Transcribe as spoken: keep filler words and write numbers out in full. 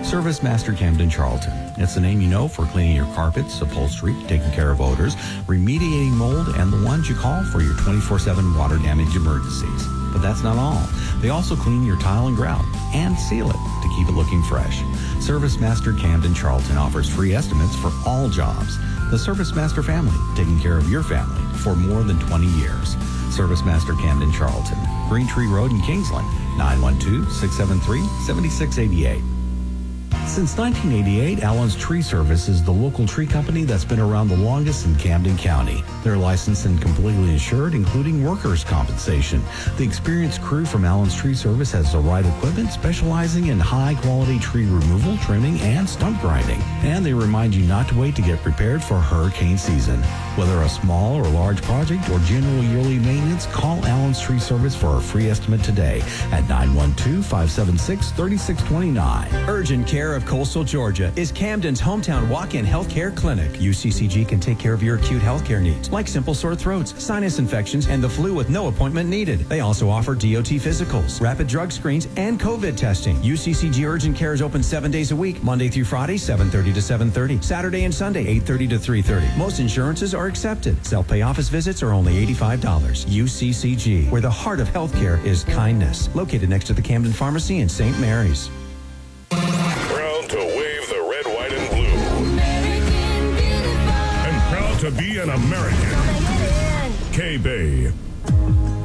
Service Master Camden Charlton. It's the name you know for cleaning your carpets, upholstery, taking care of odors, remediating mold, and the ones you call for your twenty-four seven water damage emergencies. But that's not all. They also clean your tile and grout and seal it to keep it looking fresh. Service Master Camden Charlton offers free estimates for all jobs. The Service Master family, taking care of your family for more than twenty years. Service Master Camden Charlton, Green Tree Road in Kingsland, nine one two, six seven three, seven six eight eight. Since nineteen eighty-eight, Allen's Tree Service is the local tree company that's been around the longest in Camden County. They're licensed and completely insured, including workers' compensation. The experienced crew from Allen's Tree Service has the right equipment, specializing in high-quality tree removal, trimming, and stump grinding. And they remind you not to wait to get prepared for hurricane season. Whether a small or large project or general yearly maintenance, call Allen's Tree Service for a free estimate today at nine one two, five seven six, three six two nine. Urgent Care of Coastal Georgia is Camden's hometown walk-in healthcare clinic. U C C G can take care of your acute healthcare needs, like simple sore throats, sinus infections, and the flu with no appointment needed. They also offer D O T physicals, rapid drug screens, and COVID testing. U C C G Urgent Care is open seven days a week, Monday through Friday, seven thirty to seven thirty, Saturday and Sunday, eight thirty to three thirty. Most insurances are accepted. Self-pay office visits are only eighty-five dollars. U C C G, where the heart of healthcare is kindness. Located next to the Camden Pharmacy in Saint Mary's. Proud to wave the red, white, and blue. And proud to be an American. K-Bay.